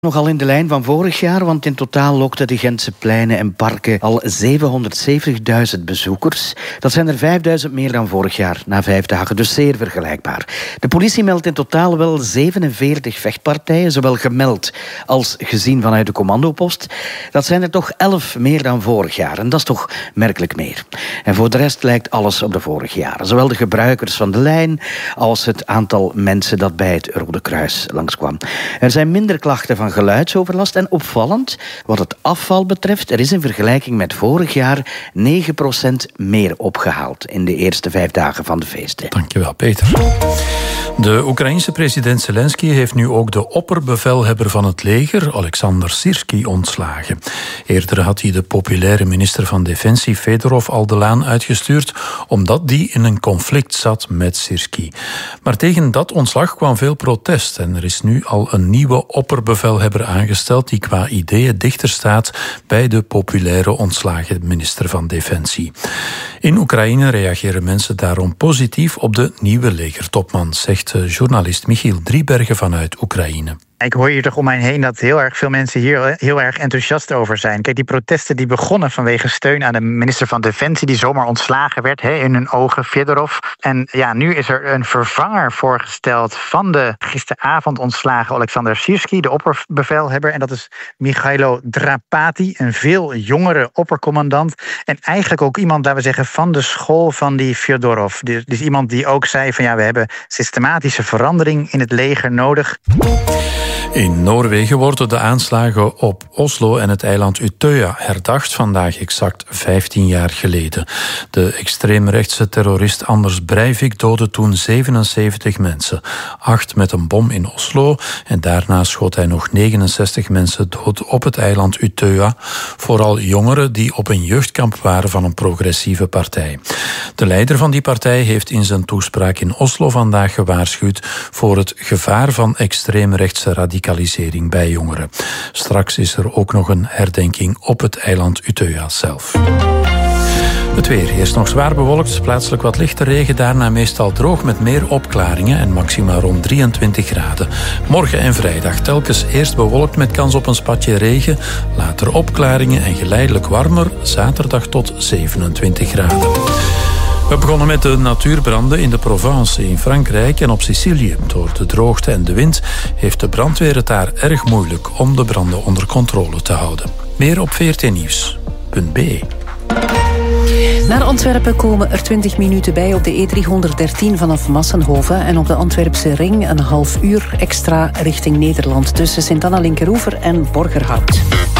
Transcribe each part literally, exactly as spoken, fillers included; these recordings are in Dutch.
Nogal in de lijn van vorig jaar, want in totaal lokten de Gentse pleinen en parken al zevenhonderdzeventigduizend bezoekers. Dat zijn er vijfduizend meer dan vorig jaar, na vijf dagen, dus zeer vergelijkbaar. De politie meldt in totaal wel zevenenveertig vechtpartijen, zowel gemeld als gezien vanuit de commandopost. Dat zijn er toch elf meer dan vorig jaar, en dat is toch merkelijk meer. En voor de rest lijkt alles op de vorige jaren. Zowel de gebruikers van de lijn als het aantal mensen dat bij het Rode Kruis langskwam. Er zijn minder klachten van geluidsoverlast en opvallend, wat het afval betreft, er is in vergelijking met vorig jaar negen procent meer opgehaald in de eerste vijf dagen van de feesten. Dankjewel, Peter. De Oekraïense president Zelensky heeft nu ook de opperbevelhebber van het leger, Alexander Sirski, ontslagen. Eerder had hij de populaire minister van Defensie, Fedorov, al de laan uitgestuurd, omdat die in een conflict zat met Sirski. Maar tegen dat ontslag kwam veel protest en er is nu al een nieuwe opperbevelhebber aangesteld die qua ideeën dichter staat bij de populaire ontslagen minister van Defensie. In Oekraïne reageren mensen daarom positief op de nieuwe legertopman, zegt journalist Michiel Driebergen vanuit Oekraïne. Ik hoor hier toch om mij heen dat heel erg veel mensen hier heel erg enthousiast over zijn. Kijk, die protesten die begonnen vanwege steun aan de minister van Defensie die zomaar ontslagen werd, hè, in hun ogen, Fedorov. En ja, nu is er een vervanger voorgesteld van de gisteravond ontslagen Alexander Sirski, de opperbevelhebber. En dat is Michailo Drapati, een veel jongere oppercommandant. En eigenlijk ook iemand, laten we zeggen, van de school van die Fedorov. Dus, dus iemand die ook zei van ja, we hebben systematische verandering in het leger nodig. In Noorwegen worden de aanslagen op Oslo en het eiland Utøya herdacht, vandaag exact vijftien jaar geleden. De extreemrechtse terrorist Anders Breivik doodde toen zevenenzeventig mensen. Acht met een bom in Oslo en daarna schoot hij nog negenenzestig mensen dood op het eiland Utøya. Vooral jongeren die op een jeugdkamp waren van een progressieve partij. De leider van die partij heeft in zijn toespraak in Oslo vandaag gewaarschuwd voor het gevaar van extreemrechtse radicalisering bij jongeren. Straks is er ook nog een herdenking op het eiland Utøya zelf. Het weer. Eerst nog zwaar bewolkt, plaatselijk wat lichte regen, daarna meestal droog met meer opklaringen en maxima rond drieëntwintig graden. Morgen en vrijdag telkens eerst bewolkt met kans op een spatje regen, later opklaringen en geleidelijk warmer, zaterdag tot zevenentwintig graden. We begonnen met de natuurbranden in de Provence in Frankrijk en op Sicilië. Door de droogte en de wind heeft de brandweer het daar erg moeilijk om de branden onder controle te houden. Meer op v r t nieuws punt b e. Naar Antwerpen komen er twintig minuten bij op de E driehonderddertien vanaf Massenhoven en op de Antwerpse ring een half uur extra richting Nederland tussen Sint-Anna-Linkeroever en Borgerhout.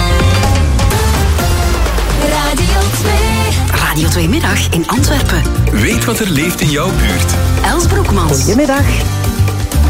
Radio twee Middag in Antwerpen. Weet wat er leeft in jouw buurt. Els Broekmans. Goedemiddag.